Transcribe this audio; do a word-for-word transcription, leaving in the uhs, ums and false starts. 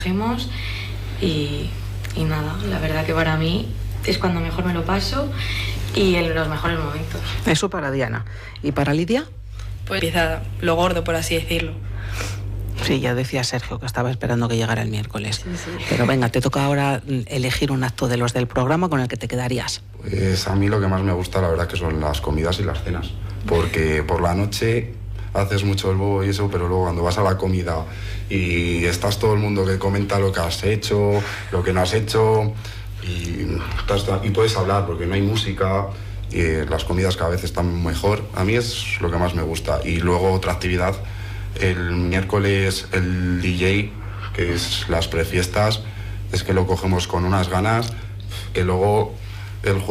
cogemos y, y nada, la verdad que para mí es cuando mejor me lo paso y en los mejores momentos. Eso para Diana. ¿Y para Lidia? Pues empieza lo gordo, por así decirlo. Sí, ya decía Sergio que estaba esperando que llegara el miércoles. Sí, sí. Pero venga, te toca ahora elegir un acto de los del programa con el que te quedarías. Pues a mí lo que más me gusta, la verdad, que son las comidas y las cenas. Porque por la noche haces mucho el bobo y eso, pero luego cuando vas a la comida y estás todo el mundo que comenta lo que has hecho, lo que no has hecho, y, y puedes hablar porque no hay música, y las comidas cada vez están mejor. A mí es lo que más me gusta. Y luego otra actividad, el miércoles el D J, que es las prefiestas, es que lo cogemos con unas ganas, que luego el